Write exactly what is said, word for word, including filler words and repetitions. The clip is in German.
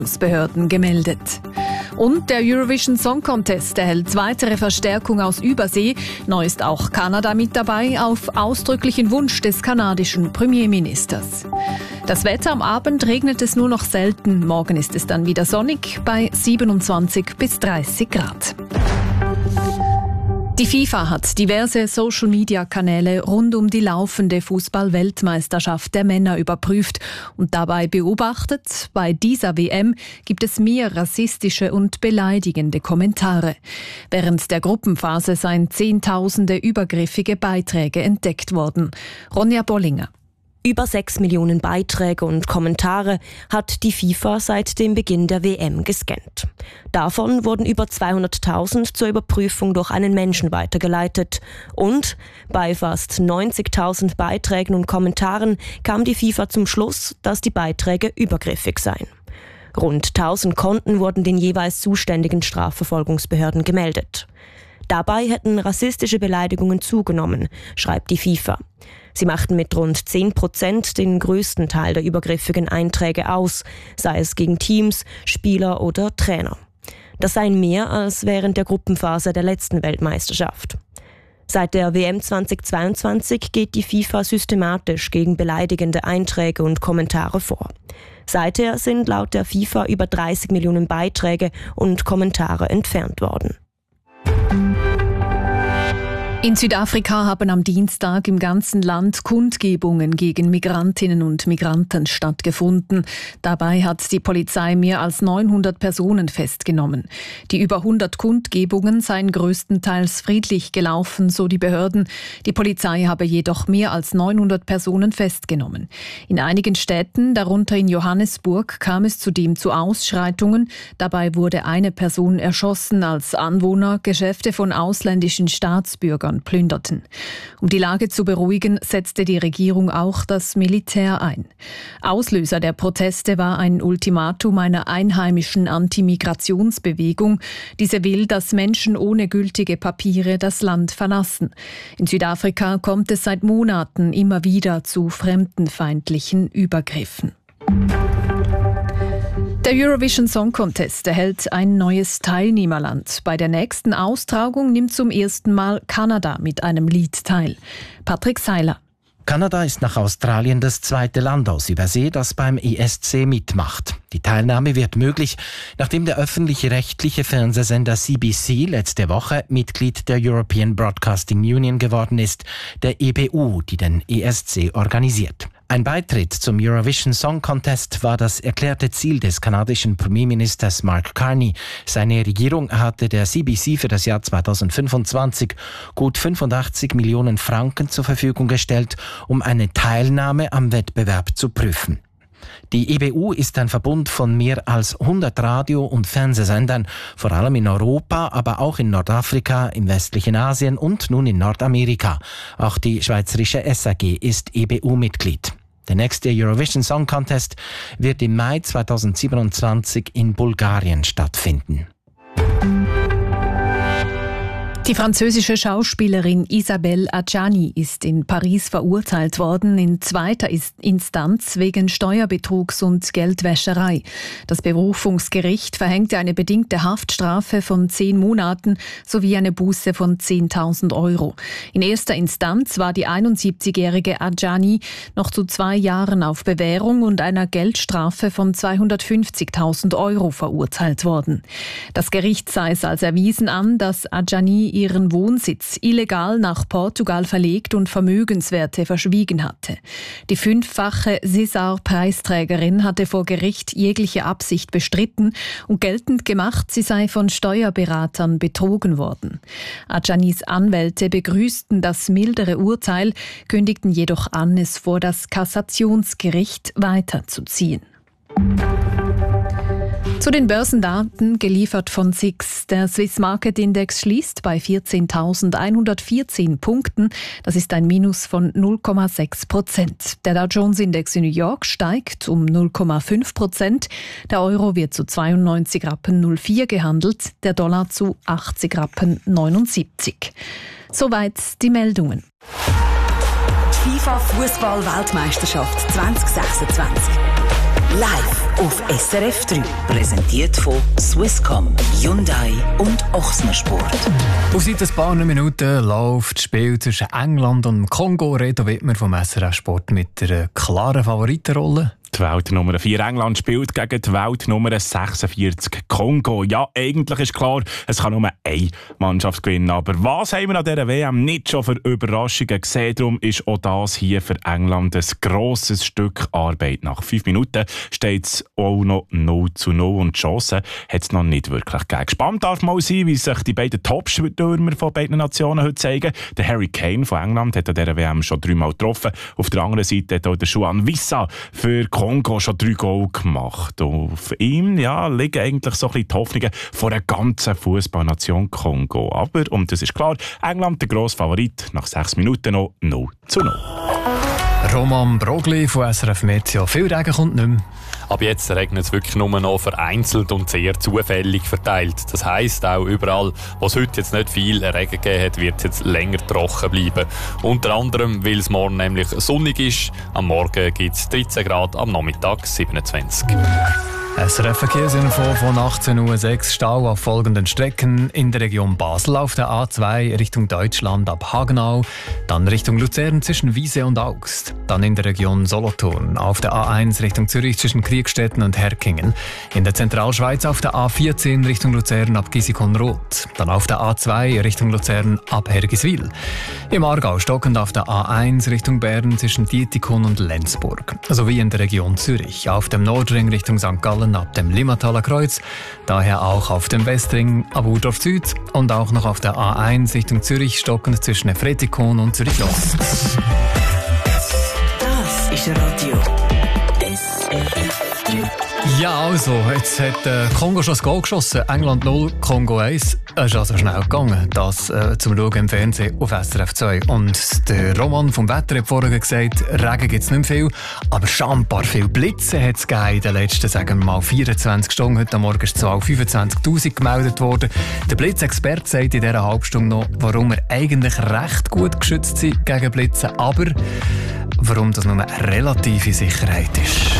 Behörden gemeldet. Und der Eurovision Song Contest erhält weitere Verstärkung aus Übersee. Neu ist auch Kanada mit dabei, auf ausdrücklichen Wunsch des kanadischen Premierministers. Das Wetter: am Abend regnet es nur noch selten. Morgen ist es dann wieder sonnig bei siebenundzwanzig bis dreißig Grad. Die FIFA hat diverse Social-Media-Kanäle rund um die laufende Fußball-Weltmeisterschaft der Männer überprüft und dabei beobachtet, bei dieser W M gibt es mehr rassistische und beleidigende Kommentare. Während der Gruppenphase seien Zehntausende übergriffige Beiträge entdeckt worden. Ronja Bollinger. Über sechs Millionen Beiträge und Kommentare hat die FIFA seit dem Beginn der W M gescannt. Davon wurden über zweihunderttausend zur Überprüfung durch einen Menschen weitergeleitet. Und bei fast neunzigtausend Beiträgen und Kommentaren kam die FIFA zum Schluss, dass die Beiträge übergriffig seien. Rund tausend Konten wurden den jeweils zuständigen Strafverfolgungsbehörden gemeldet. Dabei hätten rassistische Beleidigungen zugenommen, schreibt die FIFA. Sie machten mit rund zehn Prozent den größten Teil der übergriffigen Einträge aus, sei es gegen Teams, Spieler oder Trainer. Das seien mehr als während der Gruppenphase der letzten Weltmeisterschaft. Seit der W M zweitausendzweiundzwanzig geht die FIFA systematisch gegen beleidigende Einträge und Kommentare vor. Seither sind laut der FIFA über dreißig Millionen Beiträge und Kommentare entfernt worden. In Südafrika haben am Dienstag im ganzen Land Kundgebungen gegen Migrantinnen und Migranten stattgefunden. Dabei hat die Polizei mehr als neunhundert Personen festgenommen. Die über hundert Kundgebungen seien größtenteils friedlich gelaufen, so die Behörden. Die Polizei habe jedoch mehr als neunhundert Personen festgenommen. In einigen Städten, darunter in Johannesburg, kam es zudem zu Ausschreitungen. Dabei wurde eine Person erschossen, als Anwohner Geschäfte von ausländischen Staatsbürgern plünderten. Um die Lage zu beruhigen, setzte die Regierung auch das Militär ein. Auslöser der Proteste war ein Ultimatum einer einheimischen Anti-Migrationsbewegung. Diese will, dass Menschen ohne gültige Papiere das Land verlassen. In Südafrika kommt es seit Monaten immer wieder zu fremdenfeindlichen Übergriffen. Der Eurovision Song Contest erhält ein neues Teilnehmerland. Bei der nächsten Austragung nimmt zum ersten Mal Kanada mit einem Lied teil. Patrick Seiler. Kanada ist nach Australien das zweite Land aus Übersee, das beim E S C mitmacht. Die Teilnahme wird möglich, nachdem der öffentlich-rechtliche Fernsehsender C B C letzte Woche Mitglied der European Broadcasting Union geworden ist, der E B U, die den E S C organisiert. Ein Beitritt zum Eurovision Song Contest war das erklärte Ziel des kanadischen Premierministers Mark Carney. Seine Regierung hatte der C B C für das Jahr zweitausendfünfundzwanzig gut fünfundachtzig Millionen Franken zur Verfügung gestellt, um eine Teilnahme am Wettbewerb zu prüfen. Die E B U ist ein Verbund von mehr als hundert Radio- und Fernsehsendern, vor allem in Europa, aber auch in Nordafrika, im westlichen Asien und nun in Nordamerika. Auch die schweizerische S A G ist E B U-Mitglied. Der nächste Eurovision Song Contest wird im Mai zweitausendsiebenundzwanzig in Bulgarien stattfinden. Die französische Schauspielerin Isabelle Adjani ist in Paris verurteilt worden, in zweiter Instanz wegen Steuerbetrugs und Geldwäscherei. Das Berufungsgericht verhängte eine bedingte Haftstrafe von zehn Monaten sowie eine Buße von zehntausend Euro. In erster Instanz war die einundsiebzigjährige Adjani noch zu zwei Jahren auf Bewährung und einer Geldstrafe von zweihundertfünfzigtausend Euro verurteilt worden. Das Gericht sah es als erwiesen an, dass Adjani ihren Wohnsitz illegal nach Portugal verlegt und Vermögenswerte verschwiegen hatte. Die fünffache César-Preisträgerin hatte vor Gericht jegliche Absicht bestritten und geltend gemacht, sie sei von Steuerberatern betrogen worden. Adjanis Anwälte begrüßten das mildere Urteil, kündigten jedoch an, es vor das Kassationsgericht weiterzuziehen. Zu den Börsendaten, geliefert von S I X. Der Swiss Market Index schließt bei vierzehntausendeinhundertvierzehn Punkten. Das ist ein Minus von null Komma sechs Prozent. Der Dow Jones Index in New York steigt um null Komma fünf Prozent. Der Euro wird zu zweiundneunzig Rappen null vier gehandelt, der Dollar zu achtzig Rappen neunundsiebzig. Soweit die Meldungen. FIFA Fußball-Weltmeisterschaft zwanzig sechsundzwanzig. Live auf S R F drei. Präsentiert von Swisscom, Hyundai und Ochsner Sport. Und seit ein paar Minuten läuft das Spiel zwischen England und Kongo. Reto Wittmer vom S R F Sport mit einer klaren Favoritenrolle. Die Weltnummer vier England spielt gegen die Weltnummer sechsundvierzig Kongo. Ja, eigentlich ist klar, es kann nur eine Mannschaft gewinnen. Aber was haben wir an dieser W M nicht schon für Überraschungen gesehen? Darum ist auch das hier für England ein grosses Stück Arbeit. Nach fünf Minuten steht es auch noch null zu null und die Chance hat es noch nicht wirklich gegeben. Gespannt darf mal sein, wie sich die beiden Top-Stürmer von beiden Nationen heute zeigen. Der Harry Kane von England hat an dieser W M schon dreimal getroffen. Auf der anderen Seite hat auch der Juan Wissa für Kongo schon drei Goal gemacht. Und auf ihm ja, liegen eigentlich so ein bisschen die Hoffnungen von der ganzen Fußballnation Kongo. Aber, und das ist klar, England der grosse Favorit, nach sechs Minuten noch null zu null. Roman Brogli von S R F Meteo. Viel Regen kommt nicht mehr. Ab jetzt regnet es wirklich nur noch vereinzelt und sehr zufällig verteilt. Das heisst, auch überall, wo es heute jetzt nicht viel Regen gegeben hat, wird es jetzt länger trocken bleiben. Unter anderem, weil es morgen nämlich sonnig ist. Am Morgen gibt es dreizehn Grad, am Nachmittag siebenundzwanzig. S R F-Verkehrsinfo von achtzehn Uhr sechs. Stau auf folgenden Strecken: in der Region Basel auf der A zwei Richtung Deutschland ab Hagenau, dann Richtung Luzern zwischen Wiese und Augst, dann in der Region Solothurn auf der A eins Richtung Zürich zwischen Kriegstetten und Herkingen, in der Zentralschweiz auf der A vierzehn Richtung Luzern ab Gisikon-Roth, dann auf der A zwei Richtung Luzern ab Hergiswil, im Aargau stockend auf der A eins Richtung Bern zwischen Dietikon und Lenzburg, sowie in der Region Zürich auf dem Nordring Richtung Sankt Gallen ab dem Limmataler Kreuz, daher auch auf dem Westring ab Urdorf Süd und auch noch auf der A eins Richtung Zürich stockend zwischen Fretikon und Zürich Ost. Das ist Radio S R F drei. Ja, also, jetzt hat äh, Kongo schon das Goal geschossen. England null, Kongo eins. Es ist also schnell gegangen, das äh, zum Schauen im Fernsehen auf S R F zwei. Und der Roman vom Wetter hat vorher gesagt, Regen gibt es nicht mehr viel, aber schambar viel Blitze hat es gegeben in den letzten, sagen wir mal, vierundzwanzig Stunden. Heute Morgen ist zwar fünfundzwanzigtausend gemeldet worden. Der Blitzexperte sagt in dieser halben Stunde noch, warum wir eigentlich recht gut geschützt sind gegen Blitze, aber warum das nur eine relative Sicherheit ist.